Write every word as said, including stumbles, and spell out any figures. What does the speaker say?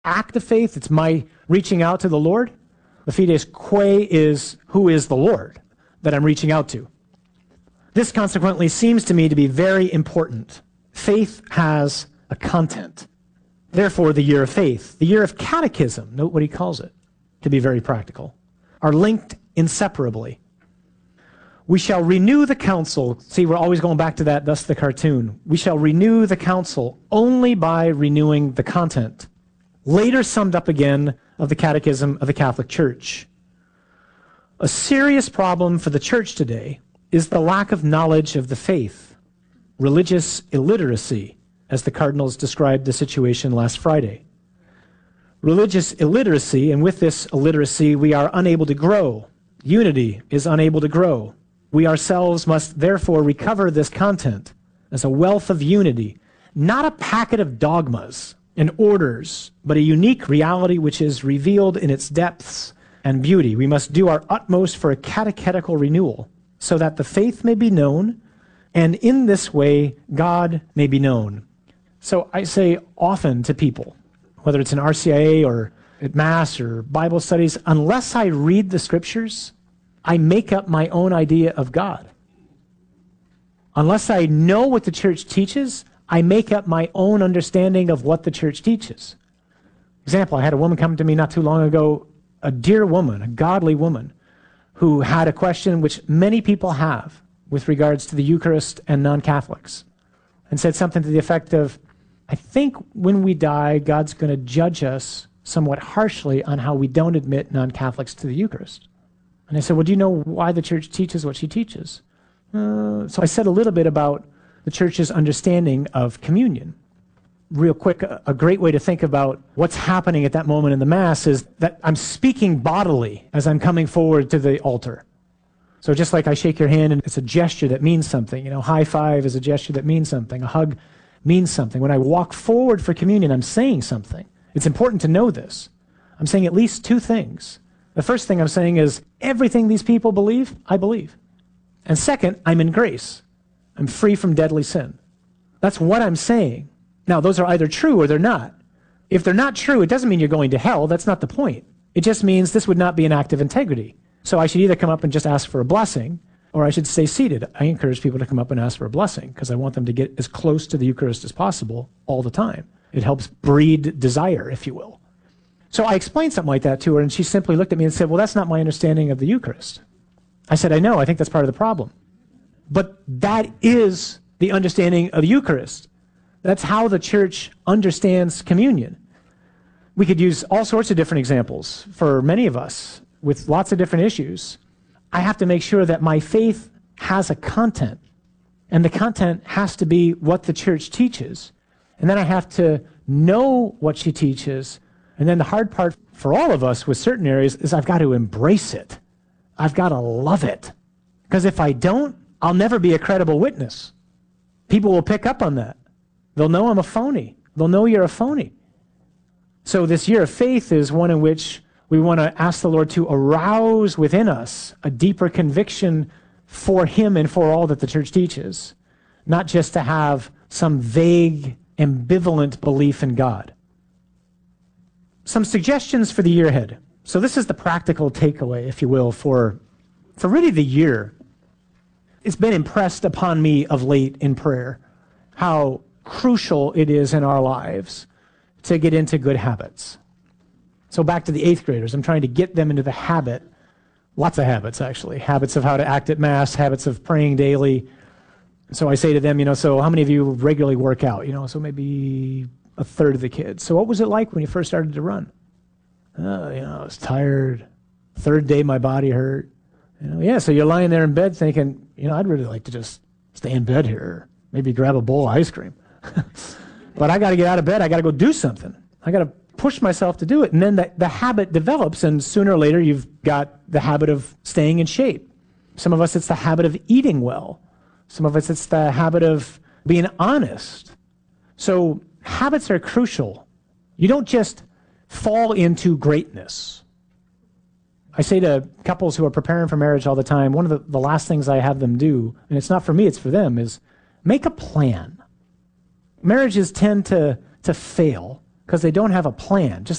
act of faith. It's my reaching out to the Lord. The fides quae is who is the Lord that I'm reaching out to. This consequently seems to me to be very important. Faith has a content. Therefore, the year of faith, the year of catechism, note what he calls it, to be very practical, are linked inseparably. We shall renew the counsel. See, we're always going back to that, thus the cartoon. We shall renew the counsel only by renewing the content. Later summed up again of the Catechism of the Catholic Church. A serious problem for the Church today is the lack of knowledge of the faith, religious illiteracy, as the cardinals described the situation last Friday. Religious illiteracy, and with this illiteracy we are unable to grow. Unity is unable to grow. We ourselves must therefore recover this content as a wealth of unity, not a packet of dogmas and orders, but a unique reality which is revealed in its depths and beauty. We must do our utmost for a catechetical renewal so that the faith may be known, and in this way God may be known. So I say often to people, whether it's in R C I A or at Mass or Bible studies, unless I read the Scriptures, I make up my own idea of God. Unless I know what the Church teaches, I make up my own understanding of what the Church teaches. Example, I had a woman come to me not too long ago, a dear woman, a godly woman, who had a question which many people have with regards to the Eucharist and non-Catholics, and said something to the effect of, I think when we die, God's going to judge us somewhat harshly on how we don't admit non-Catholics to the Eucharist. And I said, well, do you know why the Church teaches what she teaches? Uh, so I said a little bit about the Church's understanding of communion. Real quick, a, a great way to think about what's happening at that moment in the Mass is that I'm speaking bodily as I'm coming forward to the altar. So just like I shake your hand and it's a gesture that means something, you know, high five is a gesture that means something, a hug means something. When I walk forward for communion, I'm saying something. It's important to know this. I'm saying at least two things. The first thing I'm saying is, everything these people believe, I believe. And second, I'm in grace. I'm free from deadly sin. That's what I'm saying. Now, those are either true or they're not. If they're not true, it doesn't mean you're going to hell. That's not the point. It just means this would not be an act of integrity. So I should either come up and just ask for a blessing, or I should stay seated. I encourage people to come up and ask for a blessing because I want them to get as close to the Eucharist as possible all the time. It helps breed desire, if you will. So I explained something like that to her, and she simply looked at me and said, well, that's not my understanding of the Eucharist. I said, I know, I think that's part of the problem. But that is the understanding of the Eucharist. That's how the Church understands communion. We could use all sorts of different examples for many of us with lots of different issues. I have to make sure that my faith has a content, and the content has to be what the Church teaches. And then I have to know what she teaches. And then the hard part for all of us with certain areas is I've got to embrace it. I've got to love it. Because if I don't, I'll never be a credible witness. People will pick up on that. They'll know I'm a phony. They'll know you're a phony. So this year of faith is one in which we want to ask the Lord to arouse within us a deeper conviction for Him and for all that the Church teaches, not just to have some vague, ambivalent belief in God. Some suggestions for the year ahead. So this is the practical takeaway, if you will, for, for really the year. It's been impressed upon me of late in prayer how crucial it is in our lives to get into good habits. So back to the eighth graders, I'm trying to get them into the habit, lots of habits actually, habits of how to act at Mass, habits of praying daily. So I say to them, you know, so how many of you regularly work out? You know, so maybe a third of the kids. So what was it like when you first started to run? Oh, you know, I was tired. Third day my body hurt. You know, yeah, so you're lying there in bed thinking, you know, I'd really like to just stay in bed here, maybe grab a bowl of ice cream. But I got to get out of bed. I got to go do something. I got to push myself to do it. And then the, the habit develops, and sooner or later you've got the habit of staying in shape. Some of us, it's the habit of eating well. Some of us, it's the habit of being honest. So habits are crucial. You don't just fall into greatness. I say to couples who are preparing for marriage all the time, one of the, the last things I have them do, and it's not for me, it's for them, is make a plan. Marriages tend to, to fail because they don't have a plan. Just